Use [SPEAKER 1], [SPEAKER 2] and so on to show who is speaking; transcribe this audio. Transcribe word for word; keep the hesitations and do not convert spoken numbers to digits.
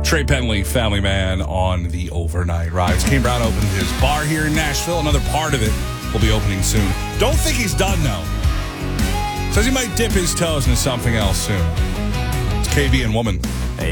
[SPEAKER 1] Trey Penley, family man, on the overnight rides. Kane Brown opened his bar here in Nashville. Another part of it will be opening soon. Don't think he's done, though. Says he might dip his toes into something else soon. It's K B and Woman.